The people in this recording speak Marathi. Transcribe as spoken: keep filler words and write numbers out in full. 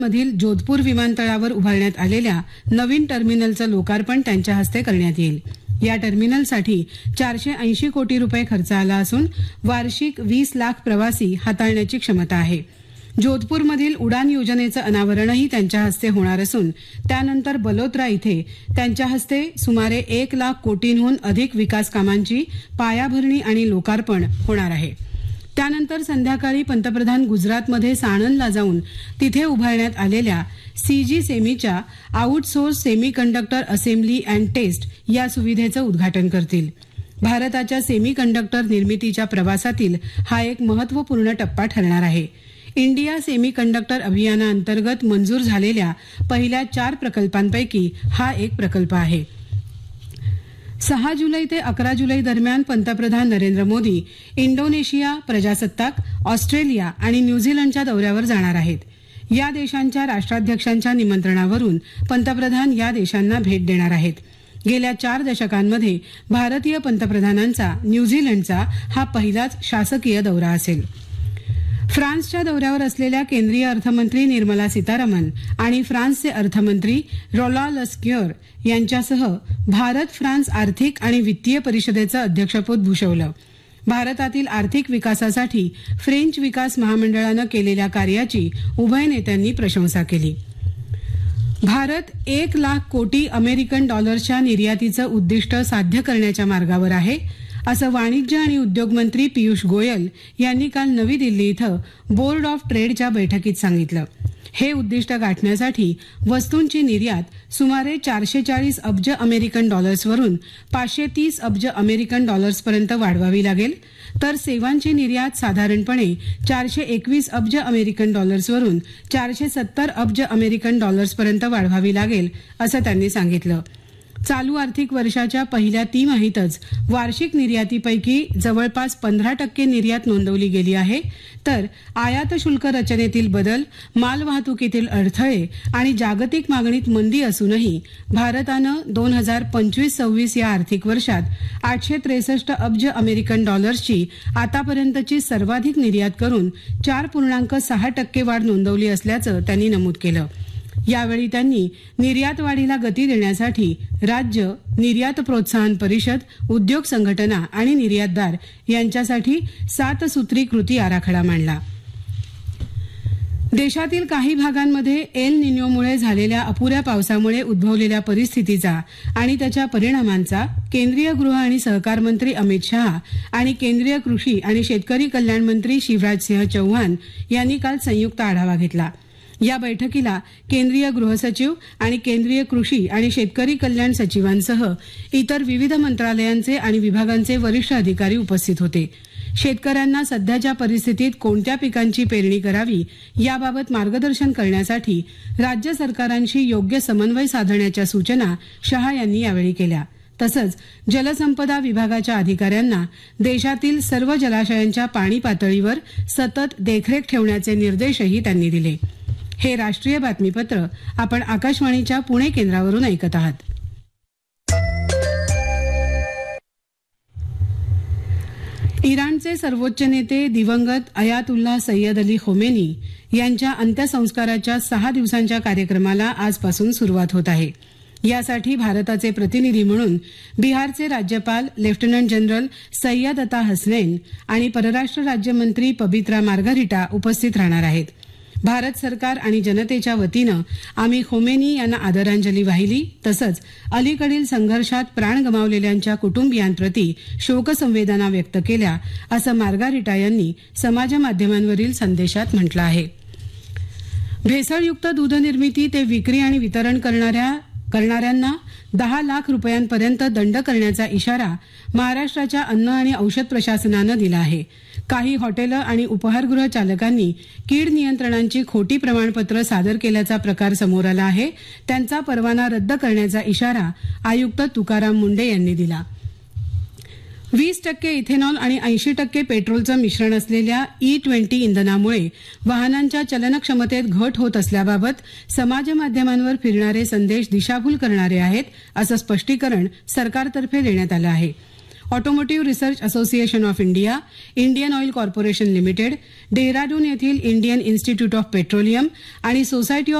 मधील जोधपूर विमानतळावर उभारण्यात आलेल्या नवीन टर्मिनलचं लोकार्पण त्यांच्या हस्ते करण्यात येईल. या टर्मिनलसाठी चारशे ऐंशी कोटी रुपये खर्च आला असून वार्षिक वीस लाख प्रवासी हाताळण्याची क्षमता आहे. जोधपूरमधील उडान योजनेचं अनावरणही त्यांच्या हस्ते होणार असून त्यानंतर बलोत्रा इथे त्यांच्या हस्ते सुमारे एक लाख कोटींहून अधिक विकास कामांची पायाभरणी आणि लोकार्पण होणार आहे. त्यानंतर संध्याकाळी पंतप्रधान गुजरातमध्ये साणंदला जाऊन तिथे उभारण्यात आलेल्या CG सेमीच्या outsource semiconductor assembly and taste या सुविधेचं उद्घाटन करतील. भारताच्या सेमीकंडक्टर निर्मितीच्या प्रवासातील हा एक महत्वपूर्ण टप्पा ठरणार आहे. इंडिया सेमीकंडक्टर अभियानाअंतर्गत मंजूर झालेल्या पहिल्या चार प्रकल्पांपैकी हा एक प्रकल्प आहे. सहा जुलै ते अकरा जुलै दरम्यान पंतप्रधान नरेंद्र मोदी इंडोनेशिया, प्रजासत्ताक, ऑस्ट्रेलिया आणि न्यूझीलंडच्या दौऱ्यावर जाणार आहेत. या देशांच्या राष्ट्राध्यक्षांच्या निमंत्रणावरून पंतप्रधान या देशांना भेट देणार आहेत. गेल्या चार दशकांमध्ये भारतीय पंतप्रधानांचा न्यूझीलंडचा हा पहिलाच शासकीय दौरा असेल. फ्रान्सच्या दौऱ्यावर असलेल्या केंद्रीय अर्थमंत्री निर्मला सीतारामन आणि फ्रान्सचे अर्थमंत्री रॉलांड लस्क्युर यांच्यासह भारत फ्रान्स आर्थिक आणि वित्तीय परिषदेचं अध्यक्षपद भूषवलं. भारतातील आर्थिक विकासासाठी फ्रेंच विकास महामंडळानं केलेल्या कार्याची उभय नेत्यांनी प्रशंसा केली. भारत एक लाख कोटी अमेरिकन डॉलर्सच्या निर्यातीचं उद्दिष्ट साध्य करण्याच्या मार्गावर आहे असं वाणिज्य आणि उद्योग मंत्री पियुष गोयल यांनी काल नवी दिल्ली इथं बोर्ड ऑफ ट्रेडच्या बैठकीत सांगितलं. हे उद्दिष्ट गाठण्यासाठी वस्तूंची निर्यात सुमारे चारशे चाळीस अब्ज अमेरिकन डॉलर्सवरून पाचशे तीस अब्ज अमेरिकन डॉलर्सपर्यंत वाढवावी लागेल, तर सेवांची निर्यात साधारणपणे चारशे एकवीस अब्ज अमेरिकन डॉलर्सवरून चारशे सत्तर अब्ज अमेरिकन डॉलर्सपर्यंत वाढवावी लागेल असं त्यांनी सांगितलं. चालू आर्थिक वर्षाच्या पहिल्या तिमाहीतच वार्षिक निर्यातीपैकी जवळपास पंधरा टक्के निर्यात नोंदवली गेली आहे, तर आयात शुल्क रचनेतील बदल, मालवाहतुकीतील अडथळे आणि जागतिक मागणीत मंदी असूनही भारतानं दोन हजार पंचवीस सव्वीस या आर्थिक वर्षात आठशे त्रेसष्ट अब्ज अमेरिकन डॉलर्सची आतापर्यंतची सर्वाधिक निर्यात करून चार पूर्णांक सहा टक्के वाढ नोंदवली असल्याचं त्यांनी नमूद केलं. यावेळी त्यांनी निर्यात वाढीला गती देण्यासाठी राज्य, निर्यात प्रोत्साहन परिषद, उद्योग संघटना आणि निर्यातदार यांच्यासाठी सात सूत्री कृती आराखडा मांडला. देशातील काही भागांमध्ये एल निन्योमुळे झालेल्या अपुऱ्या पावसामुळे उद्भवलेल्या परिस्थितीचा आणि त्याच्या परिणामांचा केंद्रीय गृह आणि सहकार मंत्री अमित शहा आणि केंद्रीय कृषी आणि शेतकरी कल्याण मंत्री शिवराज सिंह चौहान यांनी काल संयुक्त आढावा घेतला. या बैठकीला केंद्रीय गृह सचिव आणि केंद्रीय कृषी आणि शेतकरी कल्याण सचिवांसह इतर विविध मंत्रालयांचे आणि विभागांचे वरिष्ठ अधिकारी उपस्थित होते. शेतकऱ्यांना सध्याच्या परिस्थितीत कोणत्या पिकांची पेरणी करावी याबाबत मार्गदर्शन करण्यासाठी राज्य सरकारांशी योग्य समन्वय साधण्याच्या सूचना शहा यांनी यावेळी केल्या. तसंच जलसंपदा विभागाच्या अधिकाऱ्यांना देशातील सर्व जलाशयांच्या पाणी पातळीवर सतत देखरेख ठेवण्याचे निर्देशही त्यांनी दिले. हे राष्ट्रीय बातमीपत्र आपण आकाशवाणीच्या पुणे केंद्रावरून ऐकत आहात. इराणचे सर्वोच्च नेते दिवंगत अयातुल्ला सय्यद अली खोमेनी यांच्या अंत्यसंस्काराच्या सहा दिवसांच्या कार्यक्रमाला आजपासून सुरुवात होत आहे. यासाठी भारताचे प्रतिनिधी म्हणून बिहारचे राज्यपाल लेफ्टनंट जनरल सय्यद अता हसनैन आणि परराष्ट्र राज्यमंत्री पबित्रा मार्गरिटा उपस्थित राहणार आहेत. भारत सरकार आणि जनतेच्या वतीनं आम्ही खोमेनी यांना आदरांजली वाहिली, तसंच अलीकडील संघर्षात प्राण गमावलेल्यांच्या कुटुंबियांप्रती शोकसंवेदना व्यक्त केल्या असं मार्गारिटा यांनी समाजमाध्यमांवरील संदेशात म्हटलं आहे. भेसळयुक्त दूध निर्मिती ते विक्री आणि वितरण करणाऱ्या करणाऱ्यांना दहा लाख रुपयांपर्यंत दंड करण्याचा इशारा महाराष्ट्राच्या अन्न आणि औषध प्रशासनानं दिला आहे. काही हॉटेलं आणि उपहारगृह चालकांनी कीड नियंत्रणांची खोटी प्रमाणपत्र सादर केल्याचा प्रकार समोर आला आहे. त्यांचा परवाना रद्द करण्याचा इशारा आयुक्त तुकाराम मुंडे यांनी दिला. वीस टक्के इथेनॉल आणि ऐंशी टक्के पेट्रोलचं मिश्रण असलेल्या ई ट्वेंटी इंधनामुळे वाहनांच्या चलनक्षमतेत घट होत असल्याबाबत समाजमाध्यमांवर फिरणारे संदेश दिशाभूल करणारे आहेत असं स्पष्टीकरण सरकारतर्फे देण्यात आलं आहे. Automotive research association of India, Indian oil corporation limited, Dehradun येथील इंडियन इन्स्टिट्यूट ऑफ पेट्रोलियम आणि सोसायटी